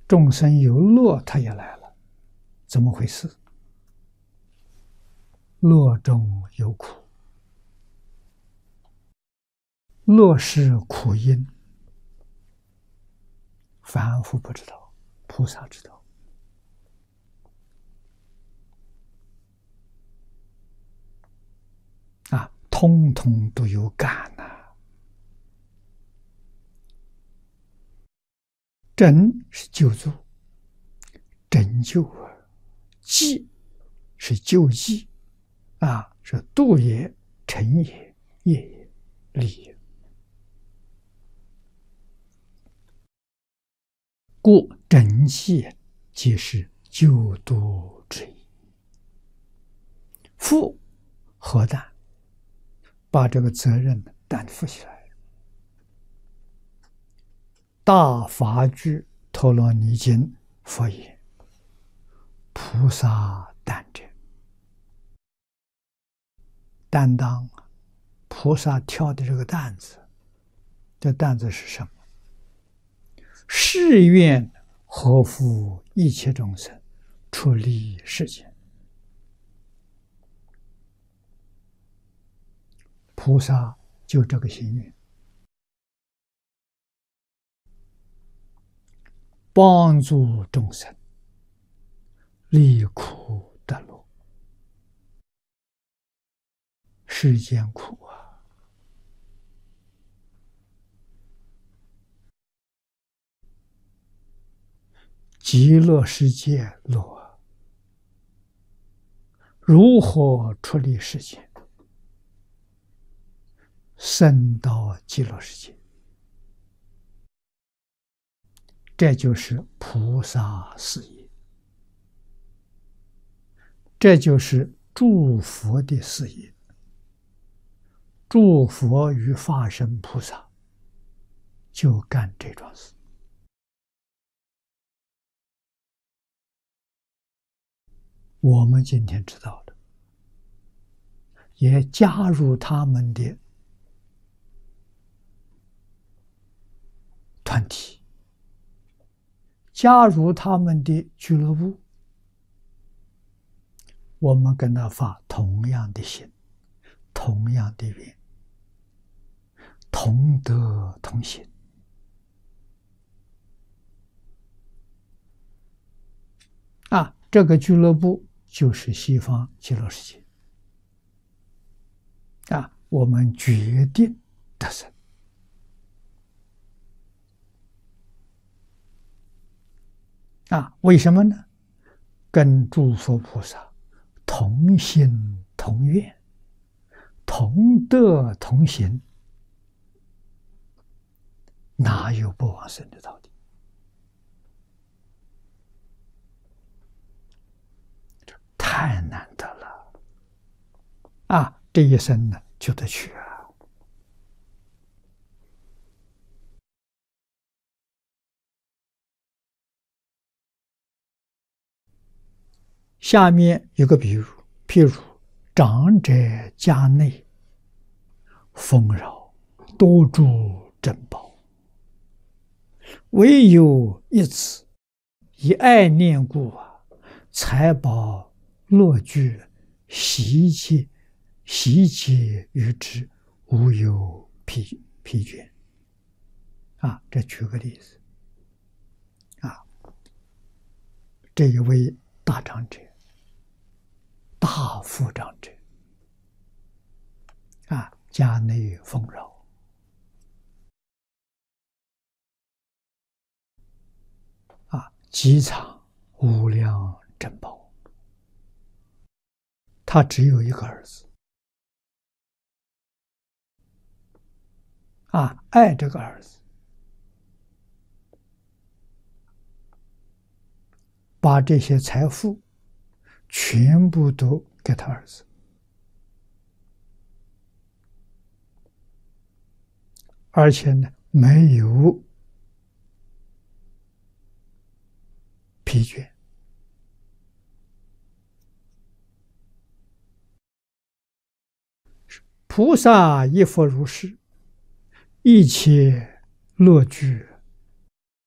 众生有乐，他也来了，怎么回事？乐中有苦，乐是苦因，凡夫不知道，菩萨知道。通通都有感呐。拯是救助，拯救啊；济是救济是度也、成也、业也、利也。故拯济即是救度之意。负何担？把这个责任担负起来。大法句陀罗尼经佛言：菩萨担者，担当。菩萨挑的这个担子，这担子是什么？誓愿合乎一切众生，出离世间。菩萨就这个心愿，帮助众生离苦得乐。世间苦啊，极乐世界乐，如何出离世间？升到极乐世界，这就是菩萨事业，这就是诸佛的事业。诸佛与法身菩萨就干这桩事。我们今天知道的，也加入他们的团体，加入他们的俱乐部，我们跟他发同样的心，同样的愿，同德同行。这个俱乐部就是西方极乐世界。我们决定得生。为什么呢？跟诸佛菩萨同心同愿，同德同行，哪有不往生的道理？太难得了这一生呢就得去下面有个比喻，譬如长者家内丰饶，多诸珍宝，唯有一子，以爱念故财宝乐具习皆于之，无有疲倦。这举个例子这一位大长者，大富长者家内丰饶，积藏无量珍宝。他只有一个儿子爱这个儿子，把这些财富全部都给他儿子，而且呢没有疲倦。菩萨亦复如是，一切乐具